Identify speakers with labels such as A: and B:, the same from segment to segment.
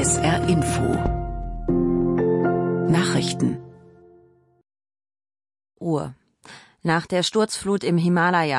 A: SR Info. Nachrichten.
B: Ruhe. Nach der Sturzflut im Himalaya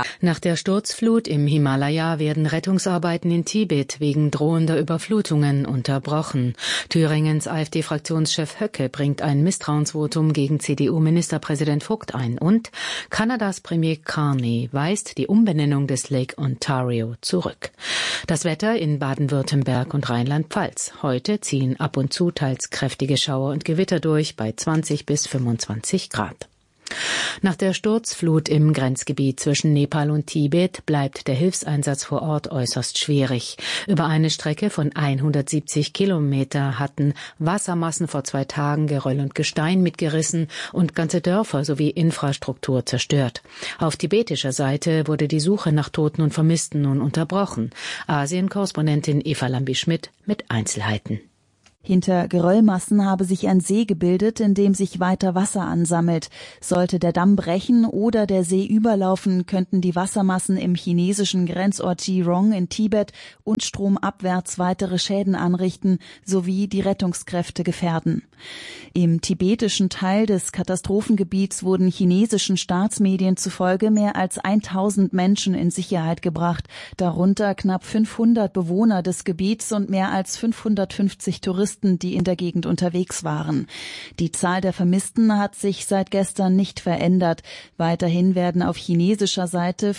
C: werden Rettungsarbeiten in Tibet wegen drohender Überflutungen unterbrochen. Thüringens AfD-Fraktionschef Höcke bringt ein Misstrauensvotum gegen CDU-Ministerpräsident Vogt ein. Und Kanadas Premier Carney weist die Umbenennung des Lake Ontario zurück. Das Wetter in Baden-Württemberg und Rheinland-Pfalz. Heute ziehen ab und zu teils kräftige Schauer und Gewitter durch bei 20 bis 25 Grad. Nach der Sturzflut im Grenzgebiet zwischen Nepal und Tibet bleibt der Hilfseinsatz vor Ort äußerst schwierig. Über eine Strecke von 170 Kilometer hatten Wassermassen vor 2 Tagen Geröll und Gestein mitgerissen und ganze Dörfer sowie Infrastruktur zerstört. Auf tibetischer Seite wurde die Suche nach Toten und Vermissten nun unterbrochen. Asien-Korrespondentin Eva Lambi-Schmidt mit Einzelheiten.
D: Hinter Geröllmassen habe sich ein See gebildet, in dem sich weiter Wasser ansammelt. Sollte der Damm brechen oder der See überlaufen, könnten die Wassermassen im chinesischen Grenzort Jirong in Tibet und stromabwärts weitere Schäden anrichten sowie die Rettungskräfte gefährden. Im tibetischen Teil des Katastrophengebiets wurden chinesischen Staatsmedien zufolge mehr als 1000 Menschen in Sicherheit gebracht, darunter knapp 500 Bewohner des Gebiets und mehr als 550 Touristen, die in der Gegend unterwegs waren. Die Zahl der Vermissten hat sich seit gestern nicht verändert. Weiterhin werden auf chinesischer Seite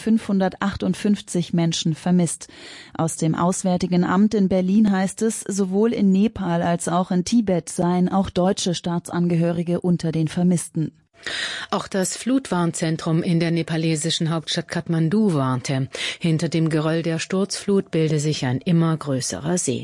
D: 558 Menschen vermisst. Aus dem Auswärtigen Amt in Berlin heißt es, sowohl in Nepal als auch in Tibet seien auch deutsche Staatsangehörige unter den Vermissten.
C: Auch das Flutwarnzentrum in der nepalesischen Hauptstadt Kathmandu warnte. Hinter dem Geröll der Sturzflut bilde sich ein immer größerer See.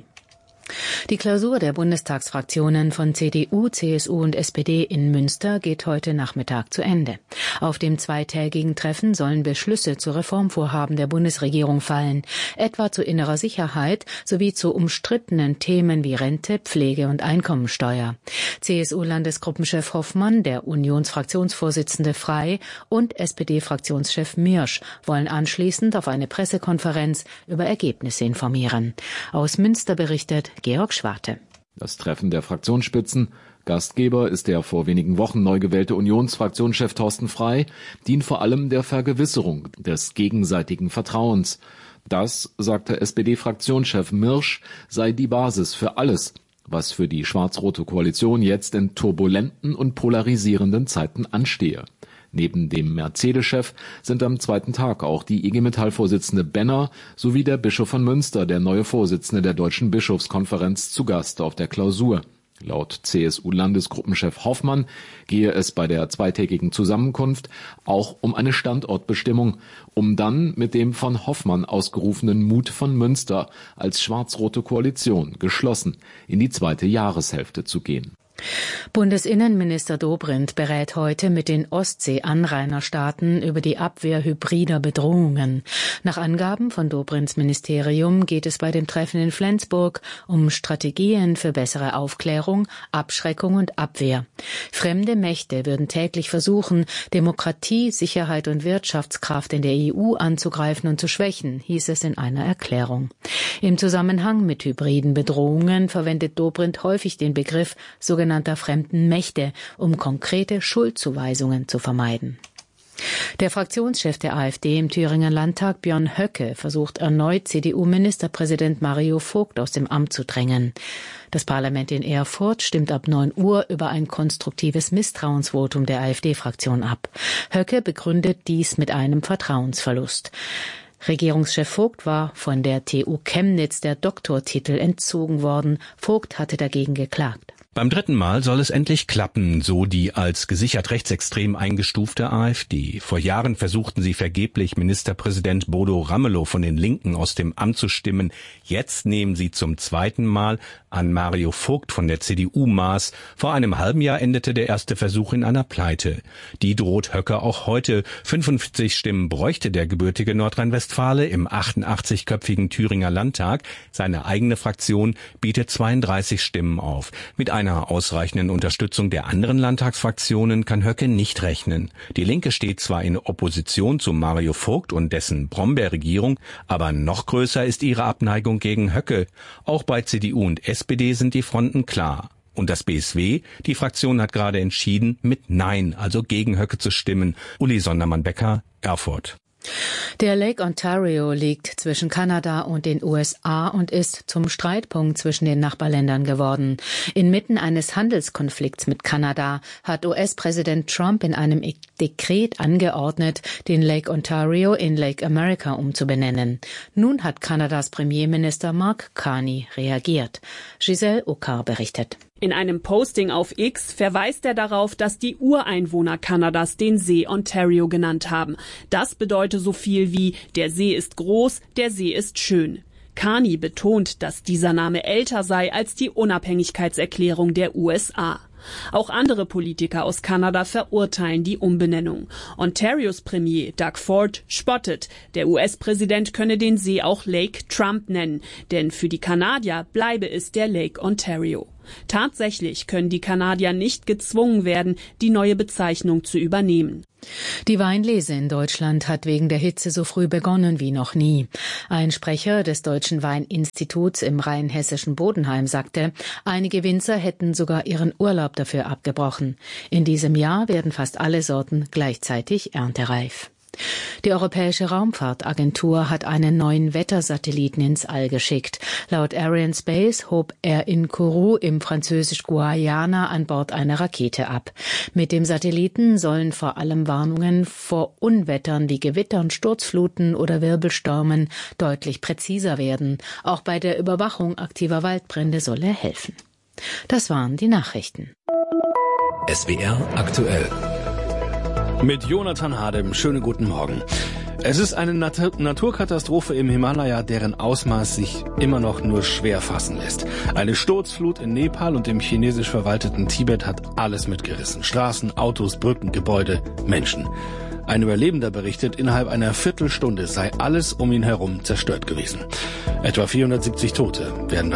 C: Die Klausur der Bundestagsfraktionen von CDU, CSU und SPD in Münster geht heute Nachmittag zu Ende. Auf dem zweitägigen Treffen sollen Beschlüsse zu Reformvorhaben der Bundesregierung fallen, etwa zu innerer Sicherheit sowie zu umstrittenen Themen wie Rente, Pflege und Einkommensteuer. CSU-Landesgruppenchef Hoffmann, der Unionsfraktionsvorsitzende Frey und SPD-Fraktionschef Mirsch wollen anschließend auf eine Pressekonferenz über Ergebnisse informieren. Aus Münster berichtet Georg Schwarte.
E: Das Treffen der Fraktionsspitzen, Gastgeber ist der vor wenigen Wochen neu gewählte Unionsfraktionschef Thorsten Frey, dient vor allem der Vergewisserung des gegenseitigen Vertrauens. Das, sagte SPD-Fraktionschef Mirsch, sei die Basis für alles, was für die schwarz-rote Koalition jetzt in turbulenten und polarisierenden Zeiten anstehe. Neben dem Mercedes-Chef sind am zweiten Tag auch die IG Metall-Vorsitzende Benner sowie der Bischof von Münster, der neue Vorsitzende der Deutschen Bischofskonferenz, zu Gast auf der Klausur. Laut CSU-Landesgruppenchef Hoffmann gehe es bei der zweitägigen Zusammenkunft auch um eine Standortbestimmung, um dann mit dem von Hoffmann ausgerufenen Mut von Münster als schwarz-rote Koalition geschlossen in die zweite Jahreshälfte zu gehen.
C: Bundesinnenminister Dobrindt berät heute mit den Ostsee-Anrainerstaaten über die Abwehr hybrider Bedrohungen. Nach Angaben von Dobrindts Ministerium geht es bei dem Treffen in Flensburg um Strategien für bessere Aufklärung, Abschreckung und Abwehr. Fremde Mächte würden täglich versuchen, Demokratie, Sicherheit und Wirtschaftskraft in der EU anzugreifen und zu schwächen, hieß es in einer Erklärung. Im Zusammenhang mit hybriden Bedrohungen verwendet Dobrindt häufig den Begriff sogenannter fremden Mächte, um konkrete Schuldzuweisungen zu vermeiden. Der Fraktionschef der AfD im Thüringer Landtag, Björn Höcke, versucht erneut, CDU-Ministerpräsident Mario Vogt aus dem Amt zu drängen. Das Parlament in Erfurt stimmt ab 9 Uhr über ein konstruktives Misstrauensvotum der AfD-Fraktion ab. Höcke begründet dies mit einem Vertrauensverlust. Regierungschef Vogt war von der TU Chemnitz der Doktortitel entzogen worden. Vogt hatte dagegen geklagt.
F: Beim 3. Mal soll es endlich klappen, so die als gesichert rechtsextrem eingestufte AfD. Vor Jahren versuchten sie vergeblich, Ministerpräsident Bodo Ramelow von den Linken aus dem Amt zu stimmen. Jetzt nehmen sie zum 2. Mal an Mario Vogt von der CDU maß. Vor einem halben Jahr endete der erste Versuch in einer Pleite. Die droht Höcke auch heute. 55 Stimmen bräuchte der gebürtige Nordrhein-Westfale im 88-köpfigen Thüringer Landtag. Seine eigene Fraktion bietet 32 Stimmen auf. Mit einer ausreichenden Unterstützung der anderen Landtagsfraktionen kann Höcke nicht rechnen. Die Linke steht zwar in Opposition zu Mario Vogt und dessen Brombeerregierung, aber noch größer ist ihre Abneigung gegen Höcke. Auch bei CDU und SPD sind die Fronten klar. Und das BSW, die Fraktion hat gerade entschieden, mit Nein, also gegen Höcke zu stimmen. Uli Sondermann-Becker, Erfurt.
C: Der Lake Ontario liegt zwischen Kanada und den USA und ist zum Streitpunkt zwischen den Nachbarländern geworden. Inmitten eines Handelskonflikts mit Kanada hat US-Präsident Trump in einem Dekret angeordnet, den Lake Ontario in Lake America umzubenennen. Nun hat Kanadas Premierminister Mark Carney reagiert. Giselle Ockar berichtet.
A: In einem Posting auf X verweist er darauf, dass die Ureinwohner Kanadas den See Ontario genannt haben. Das bedeutet so viel wie: Der See ist groß, der See ist schön. Carney betont, dass dieser Name älter sei als die Unabhängigkeitserklärung der USA. Auch andere Politiker aus Kanada verurteilen die Umbenennung. Ontarios Premier Doug Ford spottet, der US-Präsident könne den See auch Lake Trump nennen, denn für die Kanadier bleibe es der Lake Ontario. Tatsächlich können die Kanadier nicht gezwungen werden, die neue Bezeichnung zu übernehmen.
C: Die Weinlese in Deutschland hat wegen der Hitze so früh begonnen wie noch nie. Ein Sprecher des Deutschen Weininstituts im rheinhessischen Bodenheim sagte, einige Winzer hätten sogar ihren Urlaub dafür abgebrochen. In diesem Jahr werden fast alle Sorten gleichzeitig erntereif. Die Europäische Raumfahrtagentur hat einen neuen Wettersatelliten ins All geschickt. Laut Arianespace hob er in Kourou im französisch-Guayana an Bord einer Rakete ab. Mit dem Satelliten sollen vor allem Warnungen vor Unwettern wie Gewittern, Sturzfluten oder Wirbelstürmen deutlich präziser werden. Auch bei der Überwachung aktiver Waldbrände soll er helfen. Das waren die Nachrichten.
G: SWR aktuell.
H: Mit Jonathan Hadem, schönen guten Morgen. Es ist eine Naturkatastrophe im Himalaya, deren Ausmaß sich immer noch nur schwer fassen lässt. Eine Sturzflut in Nepal und im chinesisch verwalteten Tibet hat alles mitgerissen. Straßen, Autos, Brücken, Gebäude, Menschen. Ein Überlebender berichtet, innerhalb einer Viertelstunde sei alles um ihn herum zerstört gewesen. Etwa 470 Tote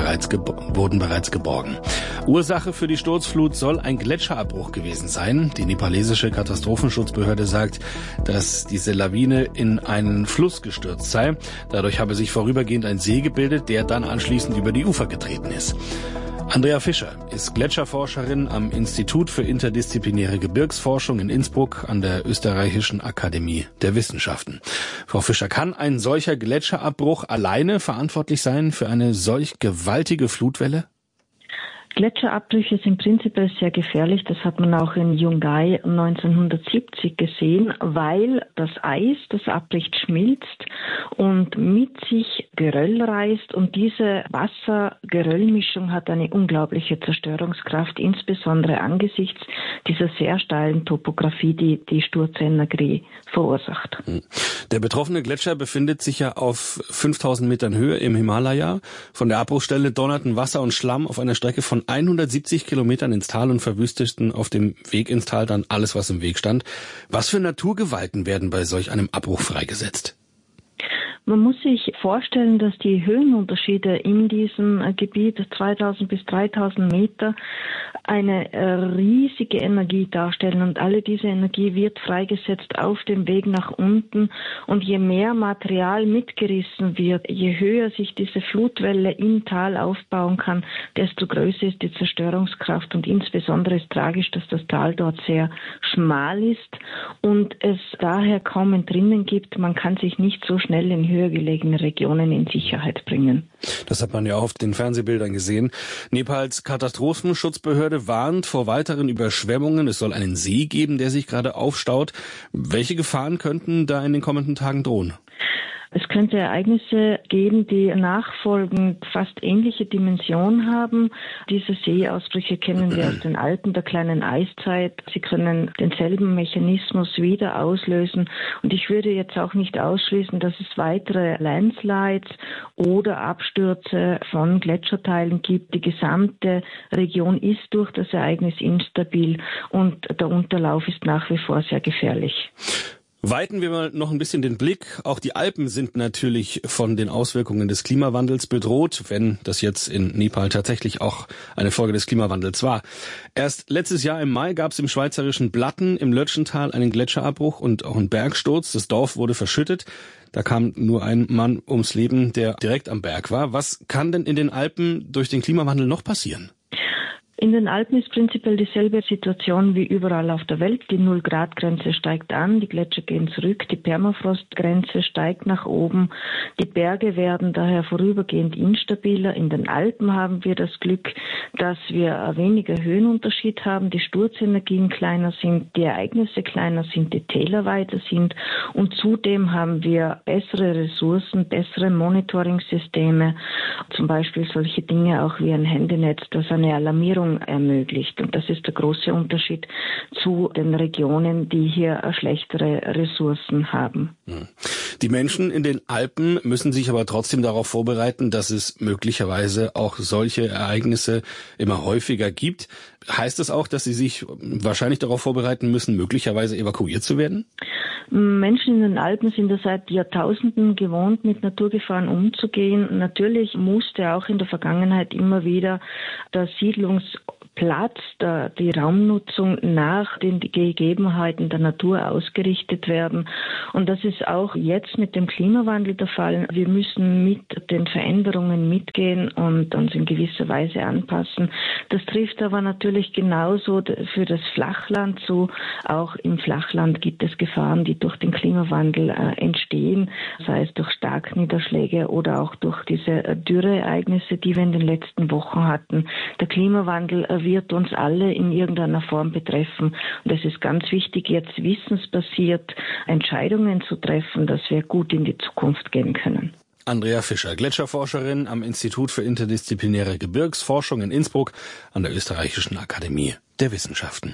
H: wurden bereits geborgen. Ursache für die Sturzflut soll ein Gletscherabbruch gewesen sein. Die nepalesische Katastrophenschutzbehörde sagt, dass diese Lawine in einen Fluss gestürzt sei. Dadurch habe sich vorübergehend ein See gebildet, der dann anschließend über die Ufer getreten ist. Andrea Fischer ist Gletscherforscherin am Institut für interdisziplinäre Gebirgsforschung in Innsbruck an der Österreichischen Akademie der Wissenschaften. Frau Fischer, kann ein solcher Gletscherabbruch alleine verantwortlich sein für eine solch gewaltige Flutwelle?
I: Gletscherabbrüche sind prinzipiell sehr gefährlich. Das hat man auch in Yungay 1970 gesehen, weil das Eis, das abbricht, schmilzt und mit sich Geröll reißt. Und diese Wasser-Geröll-Mischung hat eine unglaubliche Zerstörungskraft, insbesondere angesichts dieser sehr steilen Topografie, die die Sturzenergie verursacht.
H: Der betroffene Gletscher befindet sich ja auf 5000 Metern Höhe im Himalaya. Von der Abbruchstelle donnerten Wasser und Schlamm auf einer Strecke von 170 Kilometern ins Tal und verwüsteten auf dem Weg ins Tal dann alles, was im Weg stand. Was für Naturgewalten werden bei solch einem Abbruch freigesetzt?
I: Man muss sich vorstellen, dass die Höhenunterschiede in diesem Gebiet 2000 bis 3000 Meter eine riesige Energie darstellen und alle diese Energie wird freigesetzt auf dem Weg nach unten und je mehr Material mitgerissen wird, je höher sich diese Flutwelle im Tal aufbauen kann, desto größer ist die Zerstörungskraft und insbesondere ist tragisch, dass das Tal dort sehr schmal ist und es daher kaum Entrinnen gibt. Man kann sich nicht so schnell in höher gelegene Regionen in Sicherheit bringen.
H: Das hat man ja auch auf den Fernsehbildern gesehen. Nepals Katastrophenschutzbehörde warnt vor weiteren Überschwemmungen. Es soll einen See geben, der sich gerade aufstaut. Welche Gefahren könnten da in den kommenden Tagen drohen?
I: Es könnte Ereignisse geben, die nachfolgend fast ähnliche Dimensionen haben. Diese Seeausbrüche kennen wir aus den Alpen der kleinen Eiszeit. Sie können denselben Mechanismus wieder auslösen. Und ich würde jetzt auch nicht ausschließen, dass es weitere Landslides oder Abstürze von Gletscherteilen gibt. Die gesamte Region ist durch das Ereignis instabil und der Unterlauf ist nach wie vor sehr gefährlich.
H: Weiten wir mal noch ein bisschen den Blick. Auch die Alpen sind natürlich von den Auswirkungen des Klimawandels bedroht, wenn das jetzt in Nepal tatsächlich auch eine Folge des Klimawandels war. Erst letztes Jahr im Mai gab es im schweizerischen Blatten im Lötschental einen Gletscherabbruch und auch einen Bergsturz. Das Dorf wurde verschüttet. Da kam nur ein Mann ums Leben, der direkt am Berg war. Was kann denn in den Alpen durch den Klimawandel noch passieren?
I: In den Alpen ist prinzipiell dieselbe Situation wie überall auf der Welt. Die 0-Grad-Grenze steigt an, die Gletscher gehen zurück, die Permafrostgrenze steigt nach oben. Die Berge werden daher vorübergehend instabiler. In den Alpen haben wir das Glück, dass wir weniger Höhenunterschied haben, die Sturzenergien kleiner sind, die Ereignisse kleiner sind, die Täler weiter sind und zudem haben wir bessere Ressourcen, bessere Monitoring-Systeme, zum Beispiel solche Dinge auch wie ein Handynetz, das eine Alarmierung ermöglicht. Und das ist der große Unterschied zu den Regionen, die hier schlechtere Ressourcen haben.
H: Die Menschen in den Alpen müssen sich aber trotzdem darauf vorbereiten, dass es möglicherweise auch solche Ereignisse immer häufiger gibt. Heißt das auch, dass sie sich wahrscheinlich darauf vorbereiten müssen, möglicherweise evakuiert zu werden?
I: Menschen in den Alpen sind ja seit Jahrtausenden gewohnt, mit Naturgefahren umzugehen. Natürlich musste auch in der Vergangenheit immer wieder der Siedlungsplatz, die Raumnutzung nach den Gegebenheiten der Natur ausgerichtet werden. Und das ist auch jetzt mit dem Klimawandel der Fall. Wir müssen mit den Veränderungen mitgehen und uns in gewisser Weise anpassen. Das trifft aber natürlich genauso für das Flachland zu. Auch im Flachland gibt es Gefahren, die durch den Klimawandel entstehen, sei es durch Starkniederschläge oder auch durch diese Dürreereignisse, die wir in den letzten Wochen hatten. Der Klimawandel wird uns alle in irgendeiner Form betreffen. Und es ist ganz wichtig, jetzt wissensbasiert Entscheidungen zu treffen, dass wir gut in die Zukunft gehen können.
H: Andrea Fischer, Gletscherforscherin am Institut für interdisziplinäre Gebirgsforschung in Innsbruck an der Österreichischen Akademie der Wissenschaften.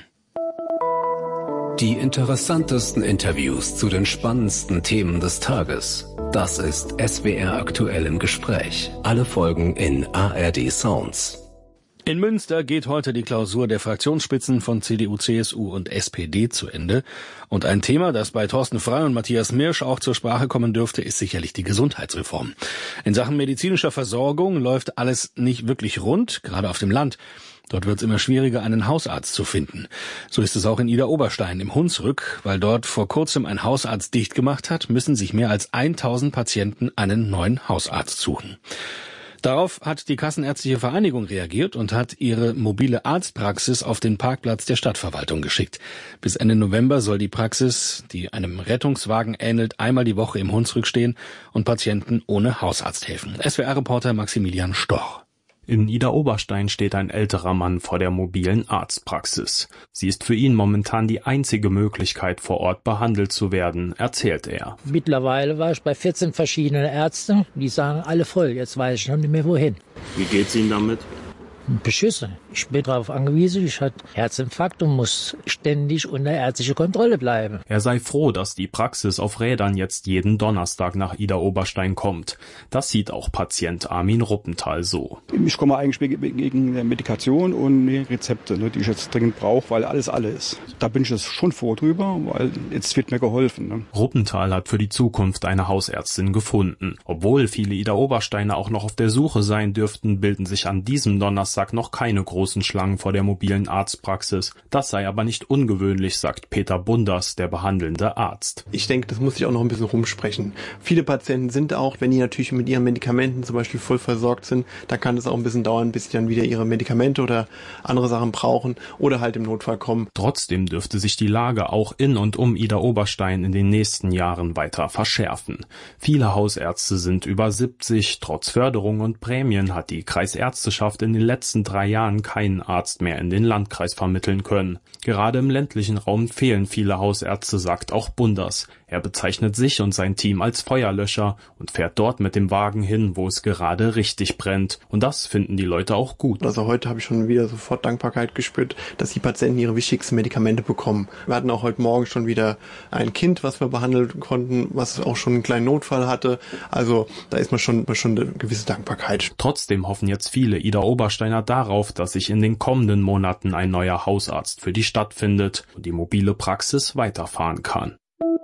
G: Die interessantesten Interviews zu den spannendsten Themen des Tages. Das ist SWR aktuell im Gespräch. Alle Folgen in ARD Sounds.
H: In Münster geht heute die Klausur der Fraktionsspitzen von CDU, CSU und SPD zu Ende. Und ein Thema, das bei Thorsten Frey und Matthias Mirsch auch zur Sprache kommen dürfte, ist sicherlich die Gesundheitsreform. In Sachen medizinischer Versorgung läuft alles nicht wirklich rund, gerade auf dem Land. Dort wird es immer schwieriger, einen Hausarzt zu finden. So ist es auch in Idar-Oberstein im Hunsrück. Weil dort vor kurzem ein Hausarzt dicht gemacht hat, müssen sich mehr als 1000 Patienten einen neuen Hausarzt suchen. Darauf hat die Kassenärztliche Vereinigung reagiert und hat ihre mobile Arztpraxis auf den Parkplatz der Stadtverwaltung geschickt. Bis Ende November soll die Praxis, die einem Rettungswagen ähnelt, einmal die Woche im Hunsrück stehen und Patienten ohne Hausarzt helfen. SWR-Reporter Maximilian Storch.
J: In Idar-Oberstein steht ein älterer Mann vor der mobilen Arztpraxis. Sie ist für ihn momentan die einzige Möglichkeit, vor Ort behandelt zu werden, erzählt er.
K: Mittlerweile war ich bei 14 verschiedenen Ärzten, die sagen alle voll, jetzt weiß ich noch nicht mehr wohin.
L: Wie geht's Ihnen damit?
K: Beschissen. Ich bin darauf angewiesen, ich hatte Herzinfarkt und muss ständig unter ärztlicher Kontrolle bleiben.
J: Er sei froh, dass die Praxis auf Rädern jetzt jeden Donnerstag nach Idar-Oberstein kommt. Das sieht auch Patient Armin Ruppenthal so.
M: Ich komme eigentlich wegen der Medikation und Rezepte, die ich jetzt dringend brauche, weil alles ist. Da bin ich jetzt schon froh drüber, weil jetzt wird mir geholfen.
J: Ruppenthal hat für die Zukunft eine Hausärztin gefunden. Obwohl viele Idar-Obersteiner auch noch auf der Suche sein dürften, bilden sich an diesem Donnerstag noch keine großen Schlangen vor der mobilen Arztpraxis. Das sei aber nicht ungewöhnlich, sagt Peter Bunders, der behandelnde Arzt.
N: Ich denke, das muss sich auch noch ein bisschen rumsprechen. Viele Patienten sind auch, wenn die natürlich mit ihren Medikamenten zum Beispiel voll versorgt sind, dann kann es auch ein bisschen dauern, bis sie dann wieder ihre Medikamente oder andere Sachen brauchen oder halt im Notfall kommen.
J: Trotzdem dürfte sich die Lage auch in und um Idar-Oberstein in den nächsten Jahren weiter verschärfen. Viele Hausärzte sind über 70. Trotz Förderung und Prämien hat die Kreisärzteschaft in den letzten 3 Jahren keinen Arzt mehr in den Landkreis vermitteln können. Gerade im ländlichen Raum fehlen viele Hausärzte, sagt auch Bunders. Er bezeichnet sich und sein Team als Feuerlöscher und fährt dort mit dem Wagen hin, wo es gerade richtig brennt. Und das finden die Leute auch gut.
N: Also heute habe ich schon wieder sofort Dankbarkeit gespürt, dass die Patienten ihre wichtigsten Medikamente bekommen. Wir hatten auch heute Morgen schon wieder ein Kind, was wir behandeln konnten, was auch schon einen kleinen Notfall hatte. Also da ist man schon eine gewisse Dankbarkeit.
J: Trotzdem hoffen jetzt viele Idar-Obersteiner darauf, dass sich in den kommenden Monaten ein neuer Hausarzt für die Stadt findet und die mobile Praxis weiterfahren kann.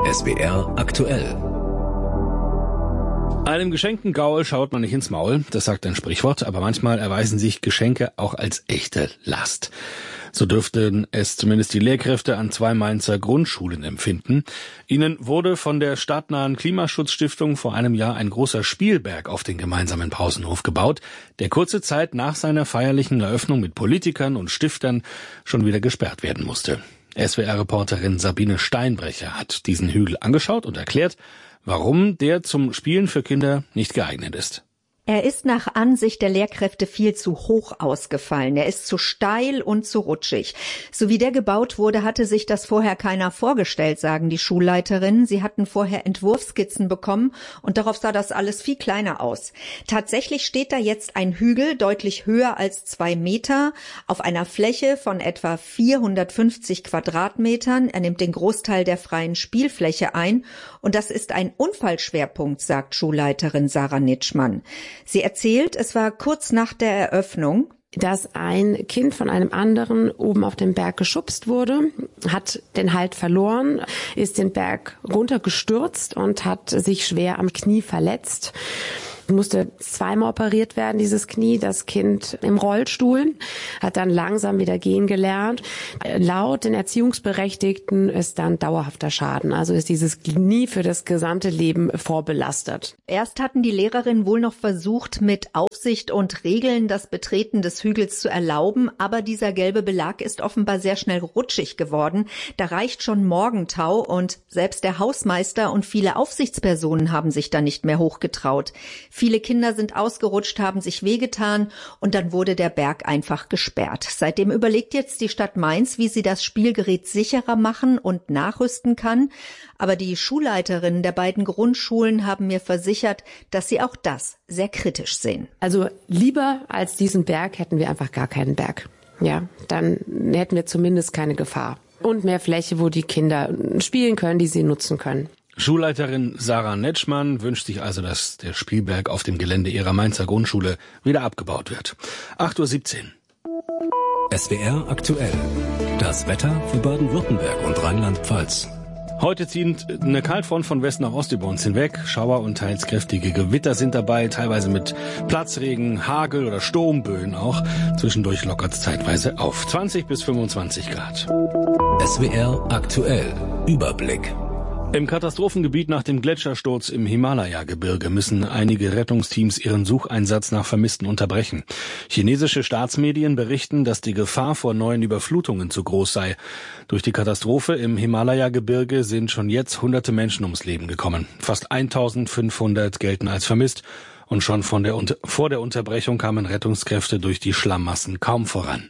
G: SWR aktuell.
H: Einem geschenkten Gaul schaut man nicht ins Maul, das sagt ein Sprichwort, aber manchmal erweisen sich Geschenke auch als echte Last. So dürften es zumindest die Lehrkräfte an 2 Mainzer Grundschulen empfinden. Ihnen wurde von der stadtnahen Klimaschutzstiftung vor einem Jahr ein großer Spielberg auf den gemeinsamen Pausenhof gebaut, der kurze Zeit nach seiner feierlichen Eröffnung mit Politikern und Stiftern schon wieder gesperrt werden musste. SWR-Reporterin Sabine Steinbrecher hat diesen Hügel angeschaut und erklärt, warum der zum Spielen für Kinder nicht geeignet ist.
L: Er ist nach Ansicht der Lehrkräfte viel zu hoch ausgefallen. Er ist zu steil und zu rutschig. So wie der gebaut wurde, hatte sich das vorher keiner vorgestellt, sagen die Schulleiterinnen. Sie hatten vorher Entwurfsskizzen bekommen und darauf sah das alles viel kleiner aus. Tatsächlich steht da jetzt ein Hügel, deutlich höher als 2 Meter, auf einer Fläche von etwa 450 Quadratmetern. Er nimmt den Großteil der freien Spielfläche ein und das ist ein Unfallschwerpunkt, sagt Schulleiterin Sarah Nitschmann. Sie erzählt, es war kurz nach der Eröffnung,
O: dass ein Kind von einem anderen oben auf den Berg geschubst wurde, hat den Halt verloren, ist den Berg runtergestürzt und hat sich schwer am Knie verletzt. Musste 2-mal operiert werden, dieses Knie, das Kind im Rollstuhl, hat dann langsam wieder gehen gelernt. Laut den Erziehungsberechtigten ist dann dauerhafter Schaden, also ist dieses Knie für das gesamte Leben vorbelastet.
L: Erst hatten die Lehrerinnen wohl noch versucht, mit Aufsicht und Regeln das Betreten des Hügels zu erlauben, aber dieser gelbe Belag ist offenbar sehr schnell rutschig geworden. Da reicht schon Morgentau und selbst der Hausmeister und viele Aufsichtspersonen haben sich da nicht mehr hochgetraut. Viele Kinder sind ausgerutscht, haben sich wehgetan und dann wurde der Berg einfach gesperrt. Seitdem überlegt jetzt die Stadt Mainz, wie sie das Spielgerät sicherer machen und nachrüsten kann. Aber die Schulleiterinnen der beiden Grundschulen haben mir versichert, dass sie auch das sehr kritisch sehen.
O: Also lieber als diesen Berg hätten wir einfach gar keinen Berg. Ja, dann hätten wir zumindest keine Gefahr. Und mehr Fläche, wo die Kinder spielen können, die sie nutzen können.
H: Schulleiterin Sarah Nitschmann wünscht sich also, dass der Spielberg auf dem Gelände ihrer Mainzer Grundschule wieder abgebaut wird. 8:17
G: Uhr. SWR aktuell. Das Wetter für Baden-Württemberg und Rheinland-Pfalz.
H: Heute zieht eine Kaltfront von West nach Ost über uns hinweg. Schauer und teils kräftige Gewitter sind dabei, teilweise mit Platzregen, Hagel oder Sturmböen auch. Zwischendurch lockert es zeitweise auf. 20 bis 25 Grad.
G: SWR aktuell. Überblick.
H: Im Katastrophengebiet nach dem Gletschersturz im Himalaya-Gebirge müssen einige Rettungsteams ihren Sucheinsatz nach Vermissten unterbrechen. Chinesische Staatsmedien berichten, dass die Gefahr vor neuen Überflutungen zu groß sei. Durch die Katastrophe im Himalaya-Gebirge sind schon jetzt hunderte Menschen ums Leben gekommen. Fast 1500 gelten als vermisst. Und schon vor der Unterbrechung kamen Rettungskräfte durch die Schlammmassen kaum voran.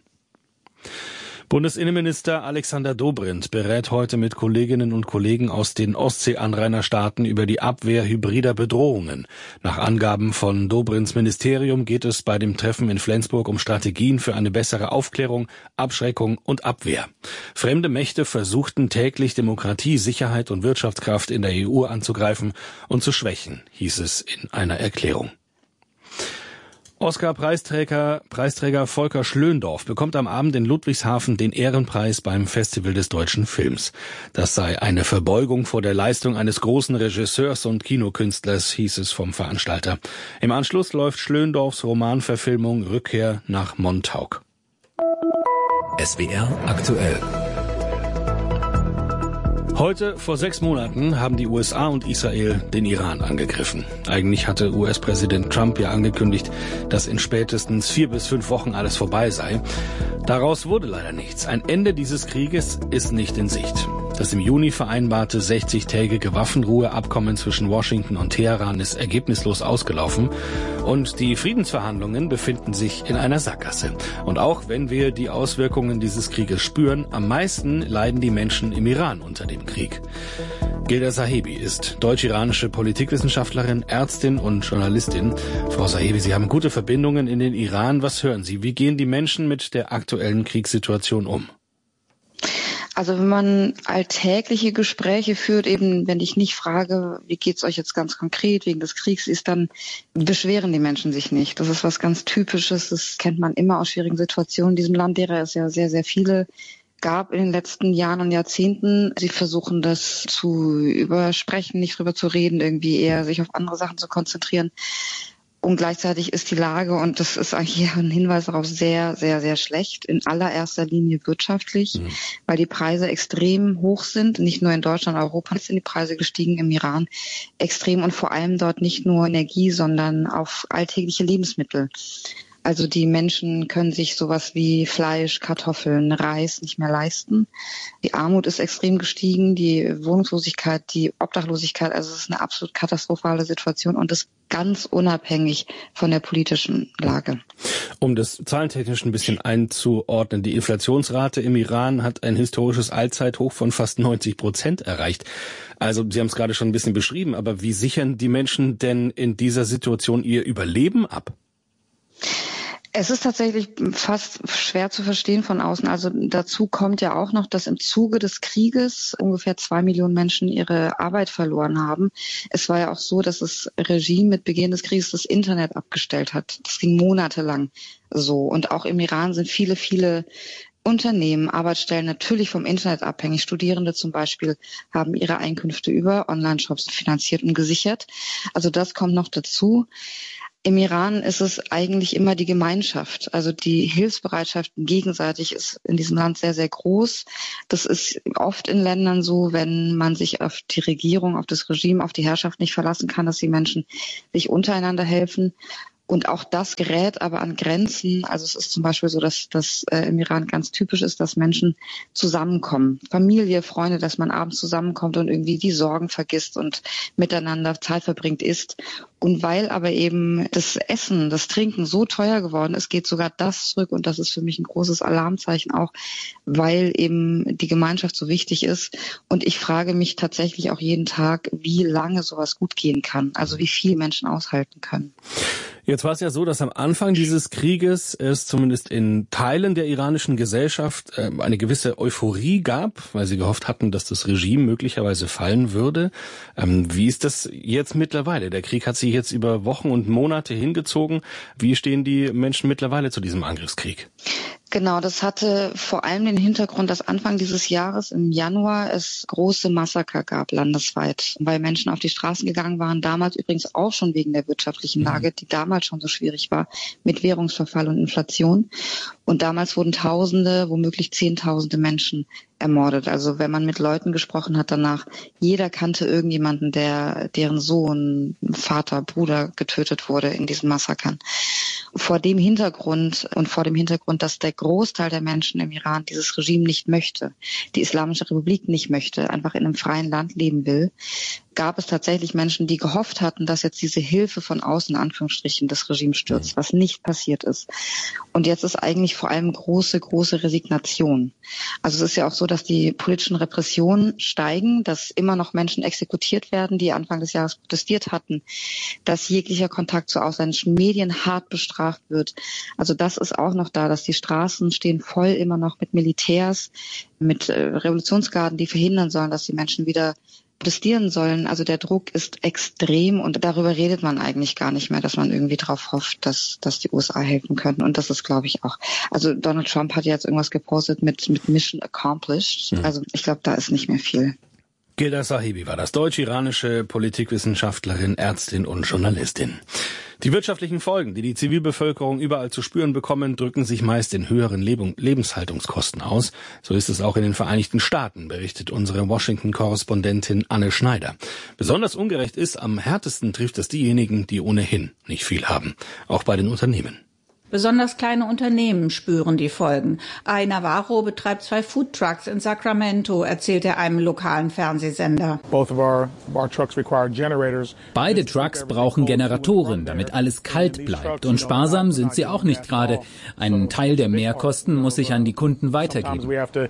H: Bundesinnenminister Alexander Dobrindt berät heute mit Kolleginnen und Kollegen aus den Ostsee-Anrainerstaaten über die Abwehr hybrider Bedrohungen. Nach Angaben von Dobrindts Ministerium geht es bei dem Treffen in Flensburg um Strategien für eine bessere Aufklärung, Abschreckung und Abwehr. Fremde Mächte versuchten täglich Demokratie, Sicherheit und Wirtschaftskraft in der EU anzugreifen und zu schwächen, hieß es in einer Erklärung. Oscar-Preisträger Volker Schlöndorff bekommt am Abend in Ludwigshafen den Ehrenpreis beim Festival des deutschen Films. Das sei eine Verbeugung vor der Leistung eines großen Regisseurs und Kinokünstlers, hieß es vom Veranstalter. Im Anschluss läuft Schlöndorffs Romanverfilmung Rückkehr nach Montauk.
G: SWR aktuell.
H: Heute vor 6 Monaten haben die USA und Israel den Iran angegriffen. Eigentlich hatte US-Präsident Trump ja angekündigt, dass in spätestens 4 bis 5 Wochen alles vorbei sei. Daraus wurde leider nichts. Ein Ende dieses Krieges ist nicht in Sicht. Das im Juni vereinbarte 60-tägige Waffenruheabkommen zwischen Washington und Teheran ist ergebnislos ausgelaufen und die Friedensverhandlungen befinden sich in einer Sackgasse. Und auch wenn wir die Auswirkungen dieses Krieges spüren, am meisten leiden die Menschen im Iran unter dem Krieg. Gilda Sahebi ist deutsch-iranische Politikwissenschaftlerin, Ärztin und Journalistin. Frau Sahebi, Sie haben gute Verbindungen in den Iran. Was hören Sie? Wie gehen die Menschen mit der aktuellen Kriegssituation um?
P: Also wenn man alltägliche Gespräche führt, eben wenn ich nicht frage, wie geht's euch jetzt ganz konkret wegen des Kriegs, dann beschweren die Menschen sich nicht. Das ist was ganz Typisches, das kennt man immer aus schwierigen Situationen. In diesem Land, derer es ja sehr, sehr viele gab in den letzten Jahren und Jahrzehnten. Sie versuchen das zu übersprechen, nicht drüber zu reden, irgendwie eher sich auf andere Sachen zu konzentrieren. Und gleichzeitig ist die Lage, und das ist eigentlich hier ein Hinweis darauf, sehr, sehr, sehr schlecht. In allererster Linie wirtschaftlich, weil die Preise extrem hoch sind. Nicht nur in Deutschland, Europa sind die Preise gestiegen, im Iran extrem. Und vor allem dort nicht nur Energie, sondern auf alltägliche Lebensmittel. Also die Menschen können sich sowas wie Fleisch, Kartoffeln, Reis nicht mehr leisten. Die Armut ist extrem gestiegen, die Wohnungslosigkeit, die Obdachlosigkeit. Also es ist eine absolut katastrophale Situation und das ganz unabhängig von der politischen Lage.
H: Um das zahlentechnisch ein bisschen einzuordnen, die Inflationsrate im Iran hat ein historisches Allzeithoch von fast 90% erreicht. Also Sie haben es gerade schon ein bisschen beschrieben, aber wie sichern die Menschen denn in dieser Situation ihr Überleben ab?
P: Es ist tatsächlich fast schwer zu verstehen von außen. Also dazu kommt ja auch noch, dass im Zuge des Krieges ungefähr 2 Millionen Menschen ihre Arbeit verloren haben. Es war ja auch so, dass das Regime mit Beginn des Krieges das Internet abgestellt hat. Das ging monatelang so. Und auch im Iran sind viele, viele Unternehmen, Arbeitsstellen natürlich vom Internet abhängig. Studierende zum Beispiel haben ihre Einkünfte über Online-Shops finanziert und gesichert. Also das kommt noch dazu. Im Iran ist es eigentlich immer die Gemeinschaft, also die Hilfsbereitschaft gegenseitig ist in diesem Land sehr, sehr groß. Das ist oft in Ländern so, wenn man sich auf die Regierung, auf das Regime, auf die Herrschaft nicht verlassen kann, dass die Menschen sich untereinander helfen. Und auch das gerät aber an Grenzen. Also es ist zum Beispiel so, dass das im Iran ganz typisch ist, dass Menschen zusammenkommen. Familie, Freunde, dass man abends zusammenkommt und irgendwie die Sorgen vergisst und miteinander Zeit verbringt, isst. Und weil aber eben das Essen, das Trinken so teuer geworden ist, geht sogar das zurück. Und das ist für mich ein großes Alarmzeichen auch, weil eben die Gemeinschaft so wichtig ist. Und ich frage mich tatsächlich auch jeden Tag, wie lange sowas gut gehen kann. Also wie viel Menschen aushalten können.
H: Jetzt war es ja so, dass am Anfang dieses Krieges es zumindest in Teilen der iranischen Gesellschaft eine gewisse Euphorie gab, weil sie gehofft hatten, dass das Regime möglicherweise fallen würde. Wie ist das jetzt mittlerweile? Der Krieg hat sich jetzt über Wochen und Monate hingezogen. Wie stehen die Menschen mittlerweile zu diesem Angriffskrieg?
P: Genau, das hatte vor allem den Hintergrund, dass Anfang dieses Jahres im Januar es große Massaker gab landesweit, weil Menschen auf die Straßen gegangen waren, damals übrigens auch schon wegen der wirtschaftlichen Lage, die damals schon so schwierig war, mit Währungsverfall und Inflation. Und damals wurden Tausende, womöglich Zehntausende Menschen ermordet. Also wenn man mit Leuten gesprochen hat danach, jeder kannte irgendjemanden, deren Sohn, Vater, Bruder getötet wurde in diesen Massakern. Vor dem Hintergrund und vor dem Hintergrund, dass der Großteil der Menschen im Iran dieses Regime nicht möchte, die Islamische Republik nicht möchte, einfach in einem freien Land leben will, gab es tatsächlich Menschen, die gehofft hatten, dass jetzt diese Hilfe von außen, in Anführungsstrichen, das Regime stürzt, was nicht passiert ist. Und jetzt ist eigentlich vor allem große, große Resignation. Also es ist ja auch so, dass die politischen Repressionen steigen, dass immer noch Menschen exekutiert werden, die Anfang des Jahres protestiert hatten, dass jeglicher Kontakt zu ausländischen Medien hart bestraft wird. Also das ist auch noch da, dass die Straßen stehen voll immer noch mit Militärs, mit Revolutionsgarden, die verhindern sollen, dass die Menschen wieder protestieren sollen. Also der Druck ist extrem und darüber redet man eigentlich gar nicht mehr, dass man irgendwie darauf hofft, dass die USA helfen können. Und das ist, glaube ich, auch. Also Donald Trump hat jetzt irgendwas gepostet mit Mission Accomplished. Also ich glaube, da ist nicht mehr viel.
H: Gilda Sahibi war das, deutsch-iranische Politikwissenschaftlerin, Ärztin und Journalistin. Die wirtschaftlichen Folgen, die die Zivilbevölkerung überall zu spüren bekommen, drücken sich meist in höheren Lebenshaltungskosten aus. So ist es auch in den Vereinigten Staaten, berichtet unsere Washington-Korrespondentin Anne Schneider. Besonders ungerecht ist, am härtesten trifft es diejenigen, die ohnehin nicht viel haben, auch bei den Unternehmen.
Q: Besonders kleine Unternehmen spüren die Folgen. Ai Navarro betreibt 2 Foodtrucks in Sacramento, erzählt er einem lokalen Fernsehsender.
R: Beide Trucks brauchen Generatoren, damit alles kalt bleibt. Und sparsam sind sie auch nicht gerade. Einen Teil der Mehrkosten muss ich an die Kunden weitergeben.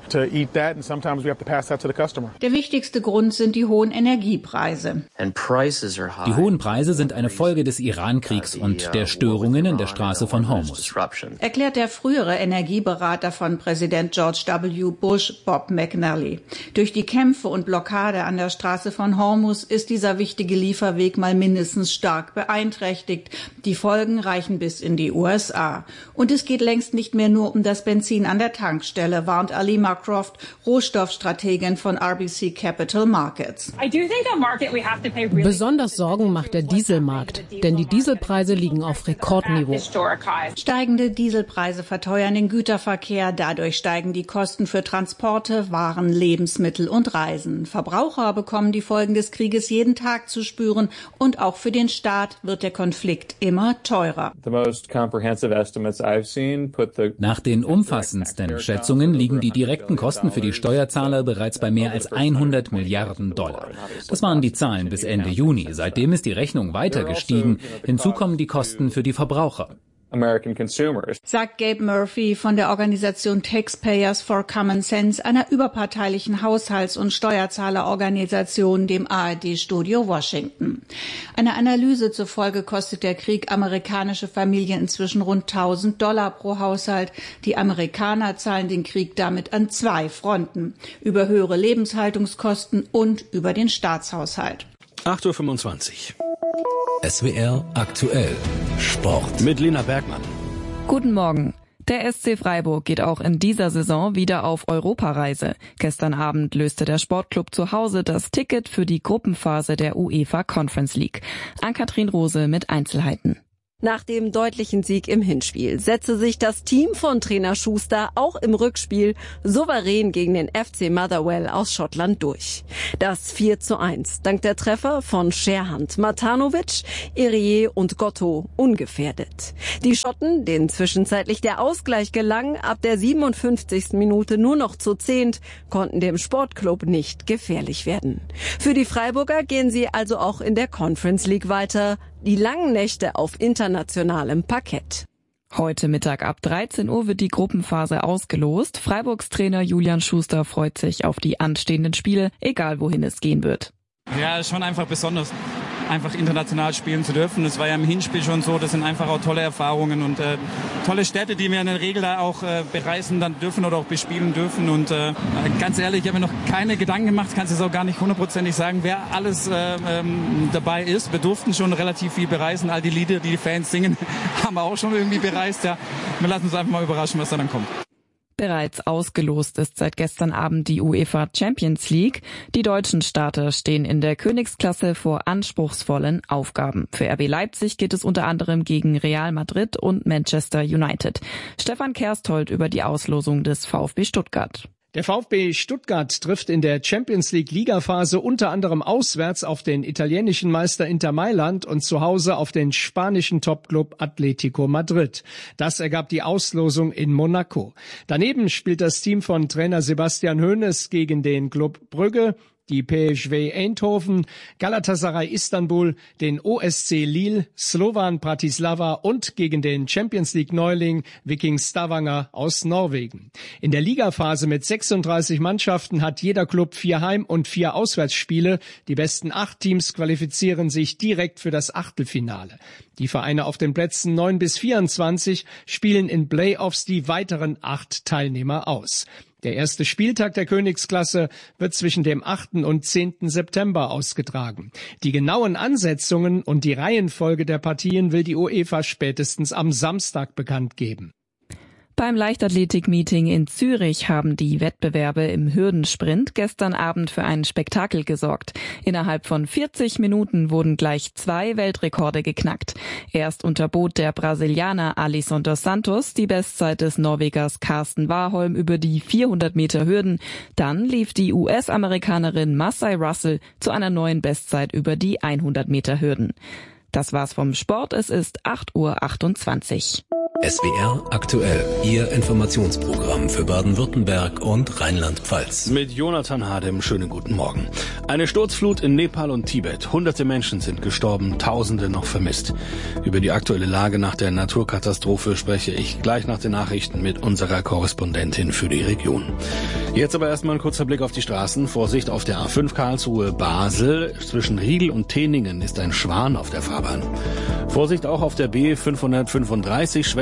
Q: Der wichtigste Grund sind die hohen Energiepreise.
R: Die hohen Preise sind eine Folge des Iran-Kriegs und der Störungen in der Straße von Homs. Hormuz.
Q: Erklärt der frühere Energieberater von Präsident George W. Bush, Bob McNally. Durch die Kämpfe und Blockade an der Straße von Hormuz ist dieser wichtige Lieferweg mal mindestens stark beeinträchtigt. Die Folgen reichen bis in die USA. Und es geht längst nicht mehr nur um das Benzin an der Tankstelle, warnt Alima Croft, Rohstoffstrategin von RBC Capital Markets.
S: Besonders Sorgen macht der Dieselmarkt, denn die Dieselpreise liegen auf Rekordniveau.
Q: Steigende Dieselpreise verteuern den Güterverkehr, dadurch steigen die Kosten für Transporte, Waren, Lebensmittel und Reisen. Verbraucher bekommen die Folgen des Krieges jeden Tag zu spüren und auch für den Staat wird der Konflikt immer teurer.
R: Nach den umfassendsten Schätzungen liegen die direkten Kosten für die Steuerzahler bereits bei mehr als 100 Milliarden $. Das waren die Zahlen bis Ende Juni. Seitdem ist die Rechnung weiter gestiegen. Hinzu kommen die Kosten für die Verbraucher.
Q: Sagt Gabe Murphy von der Organisation Taxpayers for Common Sense, einer überparteilichen Haushalts- und Steuerzahlerorganisation, dem ARD-Studio Washington. Eine Analyse zufolge kostet der Krieg amerikanische Familien inzwischen rund $1.000 pro Haushalt. Die Amerikaner zahlen den Krieg damit an 2 Fronten: über höhere Lebenshaltungskosten und über den Staatshaushalt.
H: 8:25 Uhr.
G: SWR aktuell Sport
H: mit Lena Bergmann.
T: Guten Morgen. Der SC Freiburg geht auch in dieser Saison wieder auf Europareise. Gestern Abend löste der Sportclub zu Hause das Ticket für die Gruppenphase der UEFA Conference League. Ann-Kathrin Rose mit Einzelheiten.
U: Nach dem deutlichen Sieg im Hinspiel setzte sich das Team von Trainer Schuster auch im Rückspiel souverän gegen den FC Motherwell aus Schottland durch. Das 4:1 dank der Treffer von Scherhand, Matanovic, Irié und Gotto ungefährdet. Die Schotten, denen zwischenzeitlich der Ausgleich gelang, ab der 57. Minute nur noch zu 10, konnten dem Sportclub nicht gefährlich werden. Für die Freiburger gehen sie also auch in der Conference League weiter. Die langen Nächte auf internationalem Parkett.
T: Heute Mittag ab 13 Uhr wird die Gruppenphase ausgelost. Freiburgs Trainer Julian Schuster freut sich auf die anstehenden Spiele, egal wohin es gehen wird.
V: Ja, ist schon einfach besonders, einfach international spielen zu dürfen. Das war ja im Hinspiel schon so. Das sind einfach auch tolle Erfahrungen und tolle Städte, die wir in der Regel da auch bereisen dann dürfen oder auch bespielen dürfen. Und ganz ehrlich, ich habe mir noch keine Gedanken gemacht, kannst du es auch gar nicht hundertprozentig sagen, wer alles dabei ist. Wir durften schon relativ viel bereisen. All die Lieder, die die Fans singen, haben wir auch schon irgendwie bereist. Ja, wir lassen uns einfach mal überraschen, was da dann kommt.
T: Bereits ausgelost ist seit gestern Abend die UEFA Champions League. Die deutschen Starter stehen in der Königsklasse vor anspruchsvollen Aufgaben. Für RB Leipzig geht es unter anderem gegen Real Madrid und Manchester United. Stefan Kersthold über die Auslosung des VfB Stuttgart.
W: Der VfB Stuttgart trifft in der Champions League Ligaphase unter anderem auswärts auf den italienischen Meister Inter Mailand und zu Hause auf den spanischen Topclub Atletico Madrid. Das ergab die Auslosung in Monaco. Daneben spielt das Team von Trainer Sebastian Hoeneß gegen den Club Brügge, die PSV Eindhoven, Galatasaray Istanbul, den OSC Lille, Slovan Bratislava und gegen den Champions League Neuling Viking Stavanger aus Norwegen. In der Ligaphase mit 36 Mannschaften hat jeder Club 4 Heim- und 4 Auswärtsspiele. Die besten 8 Teams qualifizieren sich direkt für das Achtelfinale. Die Vereine auf den Plätzen 9 bis 24 spielen in Playoffs die weiteren 8 Teilnehmer aus. Der erste Spieltag der Königsklasse wird zwischen dem 8. und 10. September ausgetragen. Die genauen Ansetzungen und die Reihenfolge der Partien will die UEFA spätestens am Samstag bekannt geben.
T: Beim Leichtathletik-Meeting in Zürich haben die Wettbewerbe im Hürdensprint gestern Abend für ein Spektakel gesorgt. Innerhalb von 40 Minuten wurden gleich 2 Weltrekorde geknackt. Erst unterbot der Brasilianer Alisson dos Santos die Bestzeit des Norwegers Karsten Warholm über die 400 Meter Hürden. Dann lief die US-Amerikanerin Massey Russell zu einer neuen Bestzeit über die 100 Meter Hürden. Das war's vom Sport. Es ist 8:28 Uhr.
G: SWR aktuell, Ihr Informationsprogramm für Baden-Württemberg und Rheinland-Pfalz.
H: Mit Jonathan Hadem, schönen guten Morgen. Eine Sturzflut in Nepal und Tibet. Hunderte Menschen sind gestorben, Tausende noch vermisst. Über die aktuelle Lage nach der Naturkatastrophe spreche ich gleich nach den Nachrichten mit unserer Korrespondentin für die Region. Jetzt aber erstmal ein kurzer Blick auf die Straßen. Vorsicht auf der A5 Karlsruhe-Basel. Zwischen Riedl und Teningen ist ein Schwan auf der Fahrbahn. Vorsicht auch auf der B535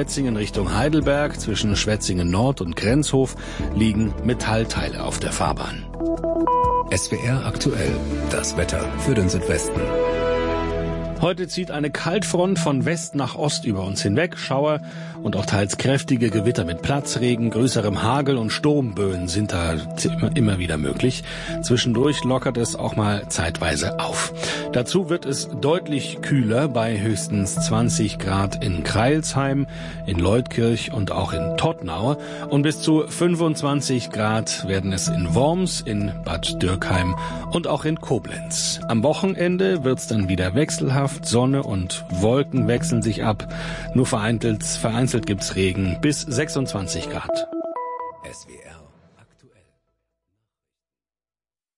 H: Schwetzingen Richtung Heidelberg. Zwischen Schwetzingen Nord und Grenzhof liegen Metallteile auf der Fahrbahn.
G: SWR aktuell, das Wetter für den Südwesten.
H: Heute zieht eine Kaltfront von West nach Ost über uns hinweg. Schauer und auch teils kräftige Gewitter mit Platzregen, größerem Hagel und Sturmböen sind da immer wieder möglich. Zwischendurch lockert es auch mal zeitweise auf. Dazu wird es deutlich kühler bei höchstens 20 Grad in Crailsheim, in Leutkirch und auch in Todtnau. Und bis zu 25 Grad werden es in Worms, in Bad Dürkheim und auch in Koblenz. Am Wochenende wird's dann wieder wechselhaft. Sonne und Wolken wechseln sich ab. Nur vereinzelt gibt's Regen bis 26 Grad.
G: SWR